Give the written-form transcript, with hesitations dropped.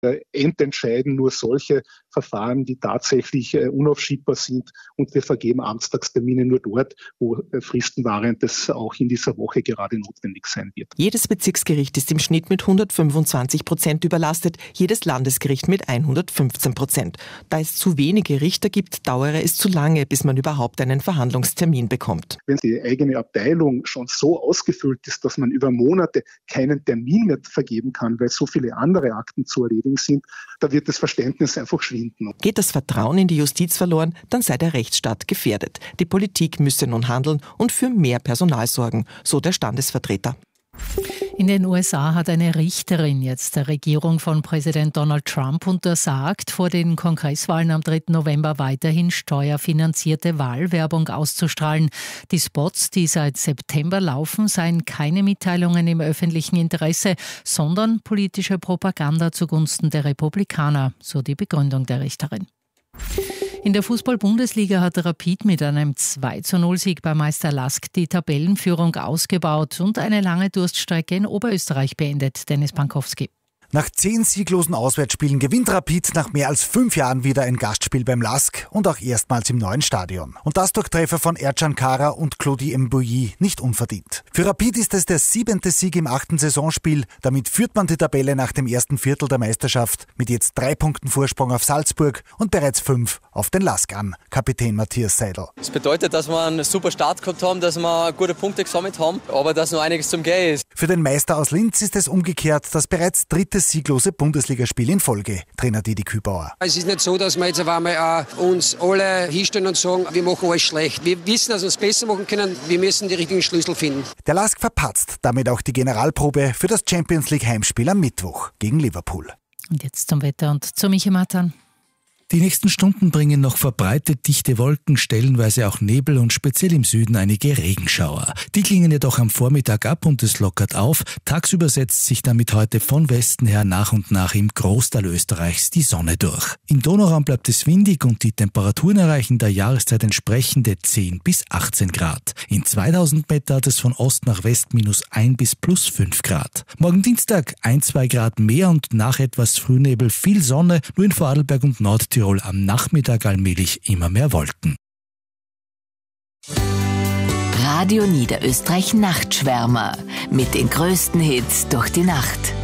Entscheiden nur solche Verfahren, die tatsächlich unaufschiebbar sind, und wir vergeben Amtstagstermine nur dort, wo Fristenvariantes auch in dieser Woche gerade notwendig sein wird. Jedes Bezirksgericht ist im Schnitt mit 125% überlastet, jedes Landesgericht mit 115%. Da es zu wenige Richter gibt, dauere es zu lange, bis man überhaupt einen Verhandlungstermin bekommt. Wenn die eigene Abteilung schon so ausgefüllt ist, dass man über Monate keinen Termin mehr vergeben kann, weil so viele andere Akten zu erledigen sind, da wird das Verständnis einfach schwinden. Geht das Vertrauen in die Justiz verloren, dann sei der Rechtsstaat gefährdet. Die Politik müsse nun handeln und für mehr Personal sorgen, so der Standesvertreter. In den USA hat eine Richterin jetzt der Regierung von Präsident Donald Trump untersagt, vor den Kongresswahlen am 3. November weiterhin steuerfinanzierte Wahlwerbung auszustrahlen. Die Spots, die seit September laufen, seien keine Mitteilungen im öffentlichen Interesse, sondern politische Propaganda zugunsten der Republikaner, so die Begründung der Richterin. In der Fußball-Bundesliga hat Rapid mit einem 2:0-Sieg bei Meister Lask die Tabellenführung ausgebaut und eine lange Durststrecke in Oberösterreich beendet. Dennis Pankowski. Nach 10 sieglosen Auswärtsspielen gewinnt Rapid nach mehr als 5 Jahren wieder ein Gastspiel beim LASK und auch erstmals im neuen Stadion. Und das durch Treffer von Ercan Kara und Claudie Mbouyi nicht unverdient. Für Rapid ist es der 7. Sieg im 8. Saisonspiel. Damit führt man die Tabelle nach dem ersten Viertel der Meisterschaft mit jetzt 3 Punkten Vorsprung auf Salzburg und bereits 5 auf den LASK an. Kapitän Matthias Seidel. Das bedeutet, dass wir einen super Start gehabt haben, dass wir gute Punkte gesammelt haben, aber dass noch einiges zum Gehen ist. Für den Meister aus Linz ist es umgekehrt das bereits 3. sieglose Bundesligaspiel in Folge, Trainer Didi Kübauer. Es ist nicht so, dass wir jetzt auf einmal uns alle hinstellen und sagen, wir machen alles schlecht. Wir wissen, dass wir es besser machen können. Wir müssen die richtigen Schlüssel finden. Der LASK verpatzt damit auch die Generalprobe für das Champions-League-Heimspiel am Mittwoch gegen Liverpool. Und jetzt zum Wetter und zu Michi Matan. Die nächsten Stunden bringen noch verbreitet dichte Wolken, stellenweise auch Nebel und speziell im Süden einige Regenschauer. Die klingen jedoch am Vormittag ab und es lockert auf. Tagsüber setzt sich damit heute von Westen her nach und nach im Großteil Österreichs die Sonne durch. Im Donauraum bleibt es windig und die Temperaturen erreichen der Jahreszeit entsprechende 10 bis 18 Grad. In 2000 Meter hat es von Ost nach West -1 bis +5 Grad. Morgen Dienstag 1-2 Grad mehr und nach etwas Frühnebel viel Sonne, nur in Vorarlberg und Nordtirol am Nachmittag allmählich immer mehr Wolken. Radio Niederösterreich Nachtschwärmer mit den größten Hits durch die Nacht.